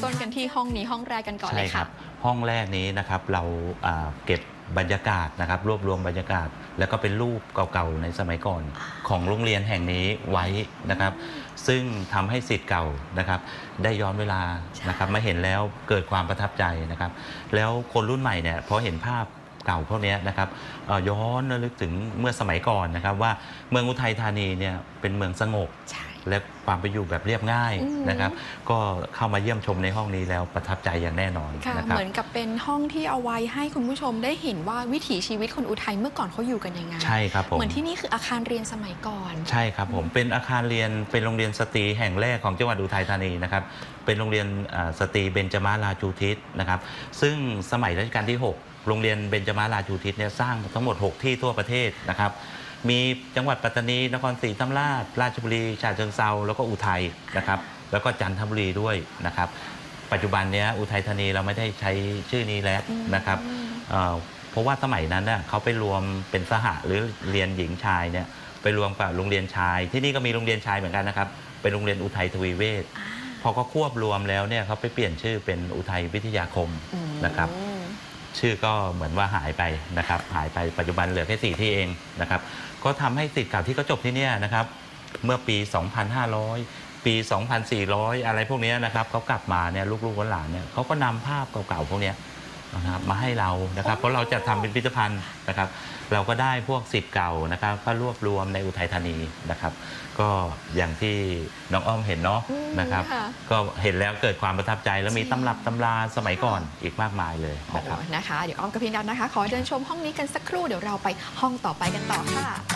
ต้นกันที่ห้องนี้ห้องแรกกันก่อนเลยค่ะห้องแรกนี้นะครับเราเก็บบรรยากาศนะครับรวบรวมบรรยากาศแล้วก็เป็นรูปเก่าๆในสมัยก่อนของโรงเรียนแห่งนี้ไว้นะครับซึ่งทำให้ศิษย์เก่านะครับได้ย้อนเวลานะครับมาเห็นแล้วเกิดความประทับใจนะครับแล้วคนรุ่นใหม่เนี่ยพอเห็นภาพเก่าพวกนี้นะครับย้อนระลึกถึงเมื่อสมัยก่อนนะครับว่าเมืองอุทัยธานีเนี่ยเป็นเมืองสงบและความไปอยู่แบบเรียบง่ายนะครับก็เข้ามาเยี่ยมชมในห้องนี้แล้วประทับใจอย่างแน่นอนนะครับเหมือนกับเป็นห้องที่เอาไว้ให้คุณผู้ชมได้เห็นว่าวิถีชีวิตคนอุทัยเมื่อก่อนเขาอยู่กันยังไงใช่ครับผมเหมือนที่นี่คืออาคารเรียนสมัยก่อนใช่ครับผมเป็นอาคารเรียนเป็นโรงเรียนสตรีแห่งแรกของจังหวัดอุทัยธานีนะครับเป็นโรงเรียนสตรีเบญจมาราชูทิศนะครับซึ่งสมัยรัชกาลที่6โรงเรียนเบญจมาราชูทิศเนี่ยสร้างทั้งหมด6ที่ทั่วประเทศนะครับมีจังหวัดปัตตานีนครศรีธรรมราชราชบุรีฉะเชิงเทราแล้วก็อุทัยนะครับแล้วก็จันทบุรีด้วยนะครับปัจจุบันนี้อุทัยธานีเราไม่ได้ใช้ชื่อนี้แล้วนะครับเพราะว่าสมัยนั้นเนี่ยเขาไปรวมเป็นสหหรือเรียนหญิงชายเนี่ยไปรวมกับโรงเรียนชายที่นี่ก็มีโรงเรียนชายเหมือนกันนะครับเป็นโรงเรียนอุทัยทวีเวชพอเขาควบรวมแล้วเนี่ยเขาไปเปลี่ยนชื่อเป็นอุทัยวิทยาคมนะครับชื่อก็เหมือนว่าหายไปนะครับหายไปปัจจุบันเหลือแค่4ที่เองนะครับก็ทำให้ศิษย์เก่าที่เขาจบที่นี่นะครับเมื่อปี 2500 ปี 2400 อะไรพวกนี้นะครับเขากลับมาเนี่ยลูกๆหลานเนี่ยเขาก็นำภาพเก่าๆพวกนี้นะครับมาให้เรานะครับเพราะเราจะทำเป็นพิพิธภัณฑ์นะครับเราก็ได้พวกศิษย์เก่านะครับก็รวบรวมในอุทัยธานีนะครับก็อย่างที่น้องอ้อมเห็นเนาะนะครับก็เห็นแล้วเกิดความประทับใจแล้วมีตำรับตำราสมัยก่อนอีกมากมายเลยนะครับเดี๋ยวอ้อมกับพี่นัทนะคะขอเดินชมห้องนี้กันสักครู่เดี๋ยวเราไปห้องต่อไปกันต่อค่ะ